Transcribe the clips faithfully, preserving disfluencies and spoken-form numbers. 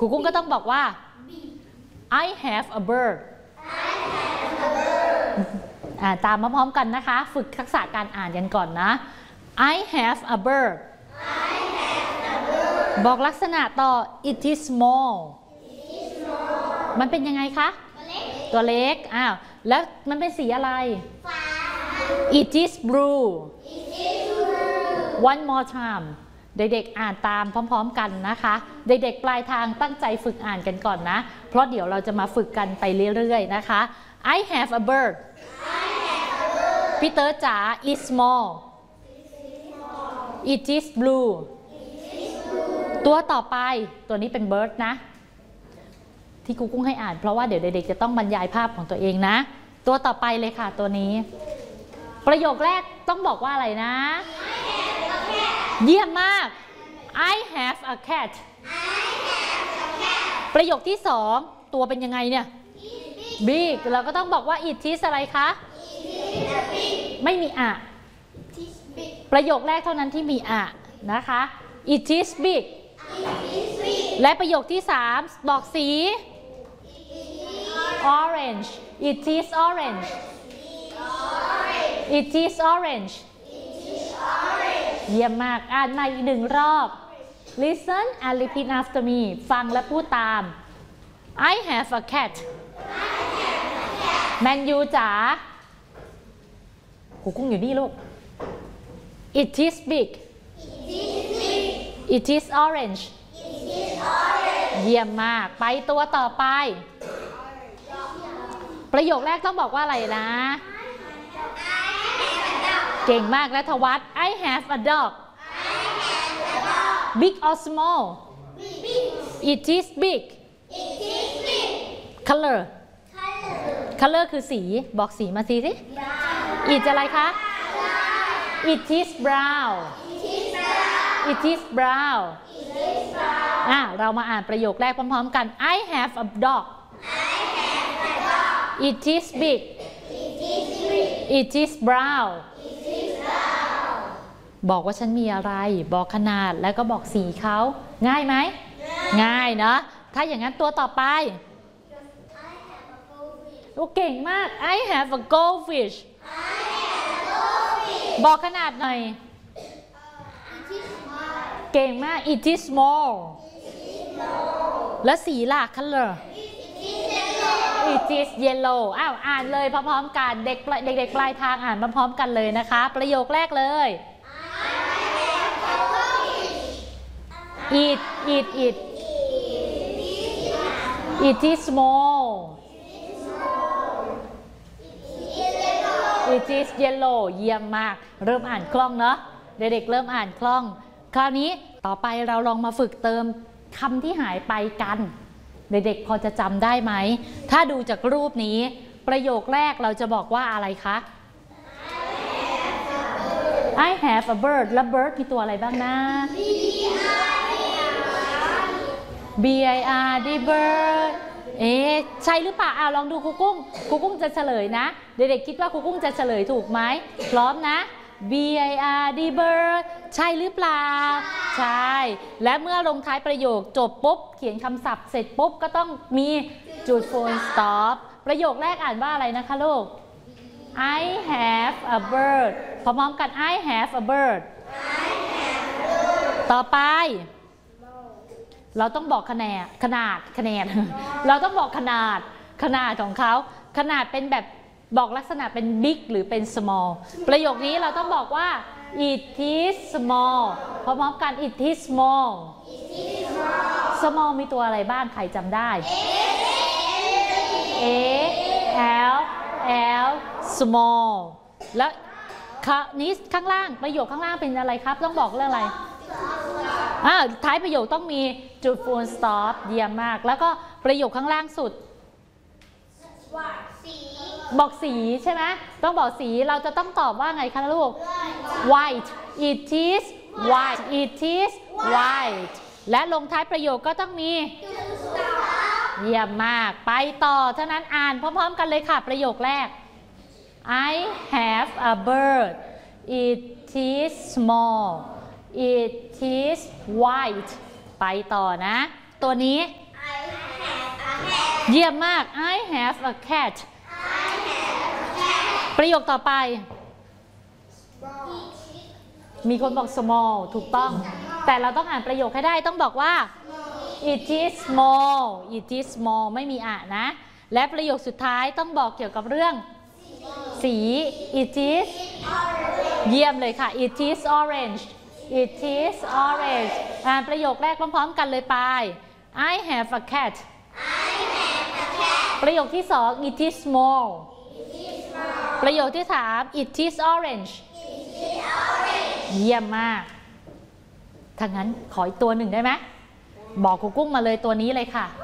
ครูกุ้งก็ต้องบอกว่า I have a bird อ่าตามมาพร้อมกันนะคะฝึกทักษะการอ่านกันก่อนนะ I have a bird บอกลักษณะต่อ it is small มันเป็นยังไงคะตัวเล็กอ้าวแล้วมันเป็นสีอะไร it is blue one more time เด็กๆอ่านตามพร้อมๆกันนะคะเด็กๆปลายทางตั้งใจฝึกอ่านกันก่อนนะเพราะเดี๋ยวเราจะมาฝึกกันไปเรื่อยๆนะคะ I have a bird พี่เต๋อจ๋า is small it is blue ตัวต่อไปตัวนี้เป็น bird นะที่ครูกุ้งให้อ่านเพราะว่าเดี๋ยวเด็กๆจะต้องบรรยายภาพของตัวเองนะตัวต่อไปเลยค่ะตัวนี้ประโยคแรกต้องบอกว่าอะไรนะเยี่ยมมาก I have a cat ประโยคที่สองตัวเป็นยังไงเนี่ย big เราก็ต้องบอกว่า it is อะไรคะไม่มีอะประโยคแรกเท่านั้นที่มีอะนะคะ it is big และประโยคที่สามบอกสี orange it is orange it is orange เยี่ยมมากอ่านใหม่อีกหนึ่งรอบ listen and repeat after me ฟังและพูดตาม I have a cat แมนยูจ๋าครูกุ้งอยู่นี่ลูก it is big it is orange เยี่ยมมากไปตัวต่อไปประโยคแรกต้องบอกว่าอะไรนะเก่งมากและทวัฒน์ I have a dog big or small it is big color color คือสีบอกสีมาสิสิ it อะไรคะ it is brown it is brown อ่ะเรามาอ่านประโยคแรกพร้อมๆกัน I have a dog it is big it is brownบอกว่าฉันมีอะไรบอกขนาดแล้วก็บอกสีเขาง่ายไหมง่ายเนาะถ้าอย่างนั้นตัวต่อไปโอ้เก่งมาก I have a goldfish บอกขนาดหน่อยเก่งมาก it is small แล้วสีล่ะ color it is yellow อ้าวอ่านเลยพร้อมๆกันเด็กเด็กๆปลายทางอ่านพร้อมๆกันเลยนะคะประโยคแรกเลย it it it it is small it is yellow เยี่ยมมากเริ่มอ่านคล่องเนาะเด็กๆเริ่มอ่านคล่องคราวนี้ต่อไปเราลองมาฝึกเติมคำที่หายไปกันเด็กๆพอจะจำได้ไหมถ้าดูจากรูปนี้ประโยคแรกเราจะบอกว่าอะไรคะ I have a bird และ bird มีตัวอะไรบ้างนะ b i r d bird เอ๊ะใช่หรือเปล่าอ่ะลองดูครูกุ้งครูกุ้งจะเฉลยนะเด็กๆคิดว่าครูกุ้งจะเฉลยถูกไหมพร้อมนะ b i r d bird ใช่หรือเปล่าใช่และเมื่อลงท้ายประโยคจบปุ๊บเขียนคำศัพท์เสร็จปุ๊บก็ต้องมีจุด full stop ประโยคแรกอ่านว่าอะไรนะคะลูก I have a bird พร้อมๆกัน I have a bird ต่อไปเราต้องบอกขนาดขนาดคะแนนเราต้องบอกขนาดขนาดของเขาขนาดเป็นแบบบอกลักษณะเป็น big หรือเป็น small ประโยคนี้เราต้องบอกว่า it is small พร้อมๆกัน it is small small มีตัวอะไรบ้างใครจำได้ a l l small แล้วนี้ข้างล่างประโยคข้างล่างเป็นอะไรครับต้องบอกเรื่องอะไรอ่าท้ายประโยคต้องมีจุด full stop เยี่ยมมากแล้วก็ประโยคข้างล่างสุดบอกสีใช่ไหมต้องบอกสีเราจะต้องตอบว่าไงคะลูก white it is white it is white และลงท้ายประโยคก็ต้องมีเยี่ยมมากไปต่อเท่านั้นอ่านพร้อมๆกันเลยค่ะประโยคแรก I have a bird it is small it is white ไปต่อนะตัวนี้เยี่ยมมาก I have a cat ประโยคต่อไปมีคนบอก small ถูกต้องแต่เราต้องอ่านประโยคให้ได้ต้องบอกว่า it is small it is small ไม่มีอ่ะนะและประโยคสุดท้ายต้องบอกเกี่ยวกับเรื่องสี it is เยี่ยมเลยค่ะ it is orange it is orange อ่านประโยคแรกพร้อมๆกันเลยไป I have a cat ประโยคที่สอง it is small ประโยคที่สาม it is orange เยี่ยมมากถ้างั้นขออีกตัวหนึ่งได้ไหมบอกครูกุ้งมาเลยตัวนี้เลยค่ะ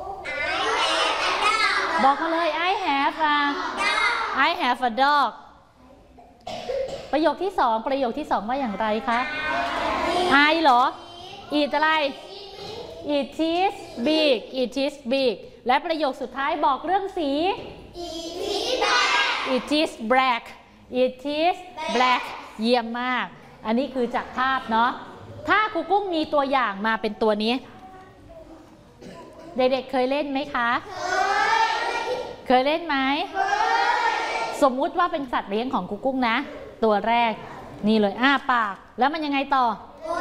บอกมาเลย I have a I have a dog ประโยคที่สองประโยคที่สองว่าอย่างไรคะ I เหรอ it อะไร it is big it is big และประโยคสุดท้ายบอกเรื่องสี it is black it is black เยี่ยมมากอันนี้คือจากภาพเนาะถ้าครูกุ้งมีตัวอย่างมาเป็นตัวนี้เด็กๆเคยเล่นไหมคะเคยเล่นไหมสมมุติว่าเป็นสัตว์เลี้ยงของครูกุ้งนะตัวแรกนี่เลยอ้าปากแล้วมันยังไงต่อ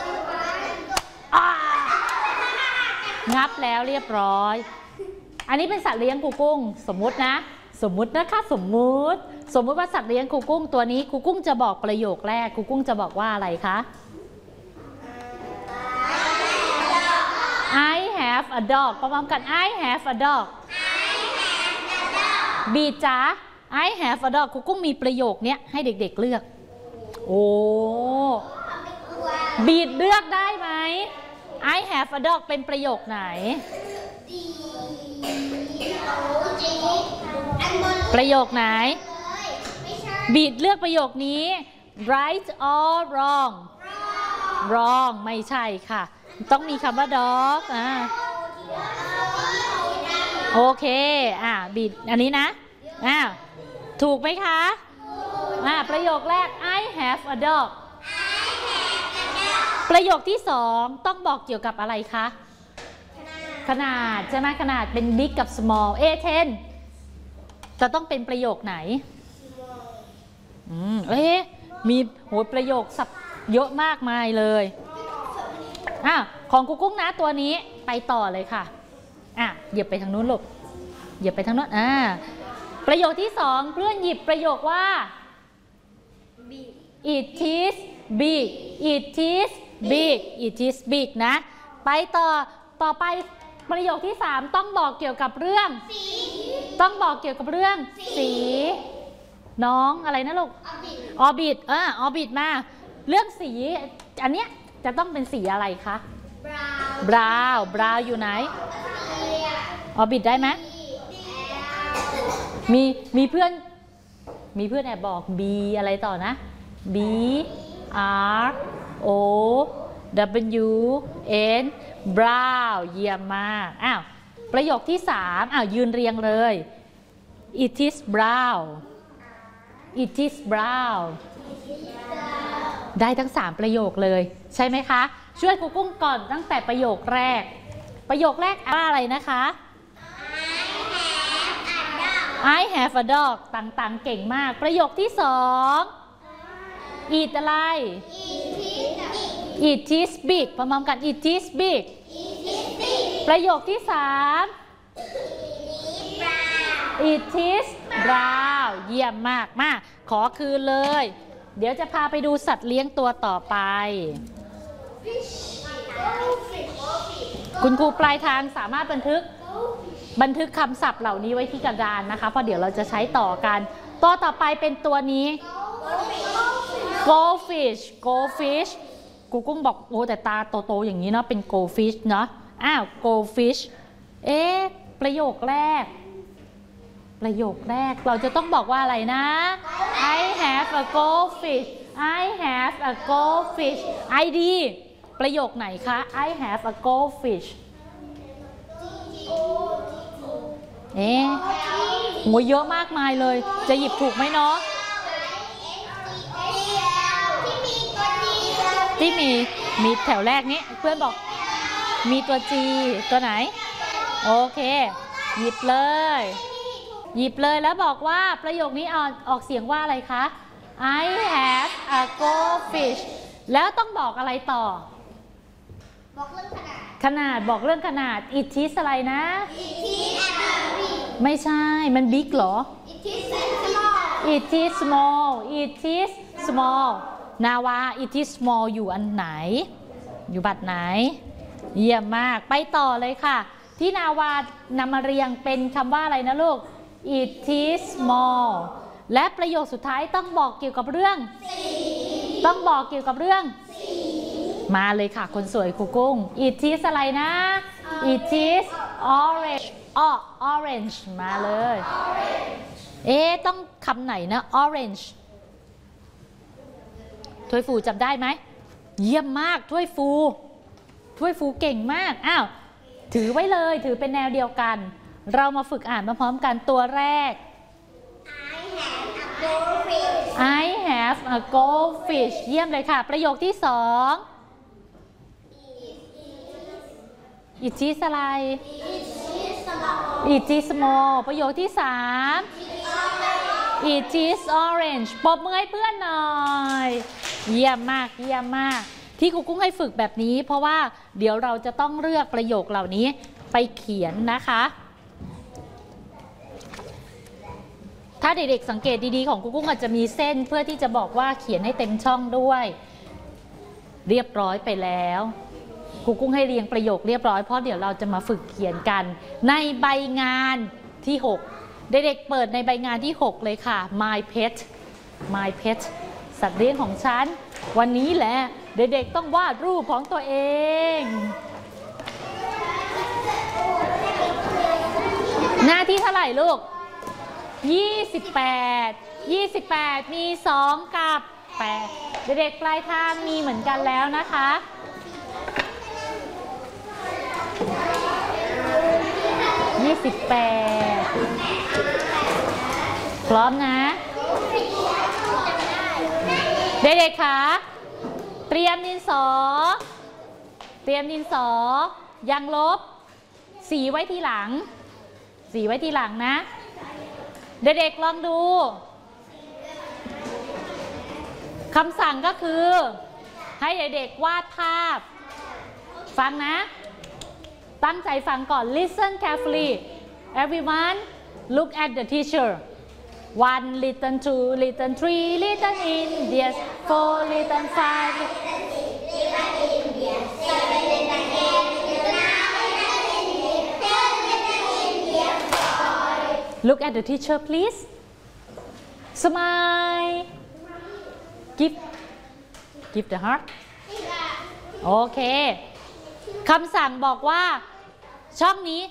งับแล้วเรียบร้อยอันนี้เป็นสัตว์เลี้ยงครูกุ้งสมมุตินะสมมุตินะคะสมมุติสมมุติว่าสัตว์เลี้ยงครูกุ้งตัวนี้ครูกุ้งจะบอกประโยคแรกครูกุ้งจะบอกว่าอะไรคะ I have a dog พร้อมๆกัน I have a dog บีจ๋า I have a dog ครูกุ้งมีประโยคนี้ให้เด็กๆเลือกโอ้บีดเลือกได้ไหม I have a dog เป็นประโยคไหนประโยคไหนบีดเลือกประโยคนี้ right or wrong wrong ไม่ใช่ค่ะต้องมีคำว่า dog อ่าโอเคอ่าบีดอันนี้นะอ่าถูกไหมคะอ่าประโยคแรก I have a dog ประโยคที่สองต้องบอกเกี่ยวกับอะไรคะขนาดใช่ไหมขนาดเป็น big กับ small เอ เท็น จะต้องเป็นประโยคไหนอืมเอ๊ะมีโหประโยคสับเยอะมากมายเลยอ่ะของครูกุ้งนะตัวนี้ไปต่อเลยค่ะอ่ะเหยียบไปทางนู้นลูกเหยียบไปทางนู้นอ่าประโยคที่สองเพื่อนหยิบประโยคว่า it is big it is big it is big นะไปต่อต่อไปประโยคที่สามต้องบอกเกี่ยวกับเรื่องสีต้องบอกเกี่ยวกับเรื่องสีน้องอะไรนะลูกออบิทเออออบิทมาเรื่องสีอันเนี้ยจะต้องเป็นสีอะไรคะบราวน์บราวน์อยู่ไหนออบิทได้ไหมมีมีเพื่อนมีเพื่อนแอบบอก B อะไรต่อนะ B R O W N brown เยี่ยมมากอ้าวประโยคที่สามอ้าวยืนเรียงเลย it is brown it is brown ได้ทั้งสามประโยคเลยใช่ไหมคะช่วยครูกุ้งก่อนตั้งแต่ประโยคแรกประโยคแรกว่าอะไรนะคะ I have a dog ต่างๆเก่งมากประโยคที่สอง it อะไร it is big พร้อมๆกัน it is big ประโยคที่สาม it is brown เยี่ยมมากมากขอคืนเลยเดี๋ยวจะพาไปดูสัตว์เลี้ยงตัวต่อไปคุณครูปลายทางสามารถบันทึกบันทึกคำศัพท์เหล่านี้ไว้ที่กระดานนะคะเพราะเดี๋ยวเราจะใช้ต่อกันตัวต่อไปเป็นตัวนี้ goldfish goldfish กูกุ้งบอกโอ้แต่ตาโตๆอย่างนี้เนาะเป็น goldfish เนาะอ้าว goldfish เอ๊ะประโยคแรกประโยคแรกเราจะต้องบอกว่าอะไรนะ I have a goldfish I have a goldfish ไอ ดี ประโยคไหนคะ I have a goldfish เอ๊ะโหเยอะมากมายเลยจะหยิบถูกไหมเนาะที่มีมีแถวแรกนี้เพื่อนบอกมีตัว G ตัวไหนโอเคหยิบเลยหยิบเลยแล้วบอกว่าประโยคนี้ออกออกเสียงว่าอะไรคะ I have a goldfish แล้วต้องบอกอะไรต่อบอกเรื่องขนาดขนาดบอกเรื่องขนาด it is อะไรนะ it is big ไม่ใช่มัน big เหรอ it is small it is small it is small นาวา it is small อยู่อันไหนอยู่บัตรไหนเยี่ยมมากไปต่อเลยค่ะที่นาวานำมาเรียงเป็นคำว่าอะไรนะลูก it is small และประโยคสุดท้ายต้องบอกเกี่ยวกับเรื่องต้องบอกเกี่ยวกับเรื่องมาเลยค่ะคนสวยครูกุ้ง it is อะไรนะ it is orange อ๋อ orange มาเลยเอ๊ะต้องคำไหนนะ orange ถ้วยฟูจำได้ไหมเยี่ยมมากถ้วยฟูถ้วยฟูเก่งมากอ้าวถือไว้เลยถือเป็นแนวเดียวกันเรามาฝึกอ่านมาพร้อมกันตัวแรก I have a goldfish เยี่ยมเลยค่ะประโยคที่สอง it is อะไร it is small ประโยคที่สาม it is orange ปรบมือให้เพื่อนหน่อยเยี่ยมมากเยี่ยมมากที่ครูกุ้งให้ฝึกแบบนี้เพราะว่าเดี๋ยวเราจะต้องเลือกประโยคเหล่านี้ไปเขียนนะคะถ้าเด็กๆสังเกตดีๆของครูกุ้งอาจจะมีเส้นเพื่อที่จะบอกว่าเขียนให้เต็มช่องด้วยเรียบร้อยไปแล้วครูกุ้งให้เรียงประโยคเรียบร้อยเพราะเดี๋ยวเราจะมาฝึกเขียนกันในใบงานที่หกเด็กๆเปิดในใบงานที่หกเลยค่ะ My Pet My Pet สัตว์เลี้ยงของฉันวันนี้แหละเด็กๆต้องวาดรูปของตัวเองหน้าที่เท่าไหร่ลูกยี่สิบแปด ยี่สิบแปดมีสองกับแปดเด็กๆปลายทางมีเหมือนกันแล้วนะคะยี่สิบแปดพร้อมนะเด็กๆคะเตรียมดินสอเตรียมดินสอยังลบสีไว้ทีหลังสีไว้ทีหลังนะเด็กๆลองดูคำสั่งก็คือให้เด็กๆวาดภาพฟังนะตั้งใจฟังก่อน listen carefully everyone look at the teacher one little two little three little Indians four little five look at the teacher please smile give give the heart โอเคคำสั่งบอกว่าช่องนี้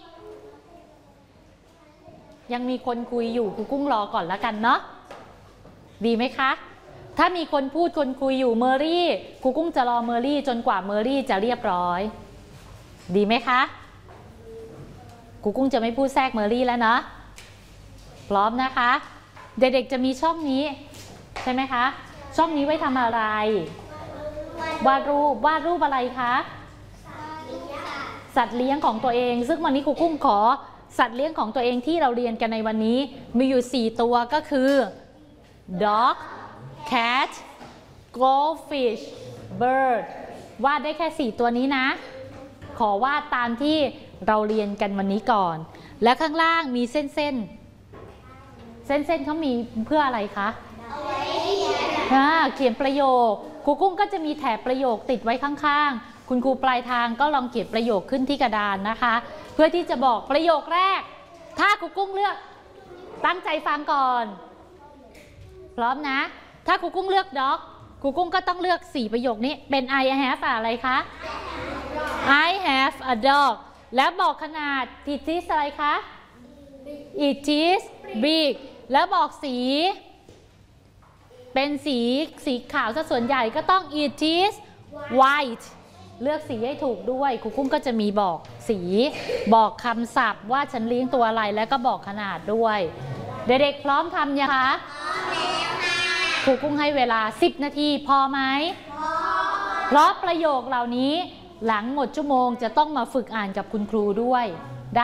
ยังมีคนคุยอยู่ครูกุ้งรอก่อนแล้วกันเนาะดีไหมคะถ้ามีคนพูดคนคุยอยู่เมอรี่ครูกุ้งจะรอเมอรี่จนกว่าเมอรี่จะเรียบร้อยดีไหมคะครูกุ้งจะไม่พูดแทรกเมอรี่แล้วเนาะพร้อมนะคะเด็กๆจะมีช่องนี้ใช่ไหมคะช่องนี้ไว้ทำอะไรวาดรูปวาดรูปอะไรคะสัตว์เลี้ยงของตัวเองซึ่งวันนี้ครูกุ้งขอสัตว์เลี้ยงของตัวเองที่เราเรียนกันในวันนี้มีอยู่สี่ตัวก็คือ dog cat goldfish bird วาดได้แค่สี่ตัวนี้นะขอวาดตามที่เราเรียนกันวันนี้ก่อนและข้างล่างมีเส้นเส้นเส้นเส้นเขามีเพื่ออะไรคะเขียนประโยคครูกุ้งก็จะมีแถบประโยคติดไว้ข้างๆคุณครูปลายทางก็ลองเขียนประโยคขึ้นที่กระดานนะคะเพื่อที่จะบอกประโยคแรกถ้าครูกุ้งเลือกตั้งใจฟังก่อนพร้อมนะถ้าครูกุ้งเลือก dog ครูกุ้งก็ต้องเลือกสี่ประโยคนี้เป็น I have อะไรคะ I have a dog แล้วบอกขนาด it is อะไรคะ it is big แล้วบอกสีเป็นสีสีขาวซะส่วนใหญ่ก็ต้อง it is white เลือกสีให้ถูกด้วยครูกุ้งก็จะมีบอกสีบอกคำศัพท์ว่าฉันเลี้ยงตัวอะไรแล้วก็บอกขนาดด้วยเด็กๆพร้อมทำยังคะครูกุ้งให้เวลาสิบนาทีพอไหมพอเพราะประโยคเหล่านี้หลังหมดชั่วโมงจะต้องมาฝึกอ่านกับคุณครูด้วย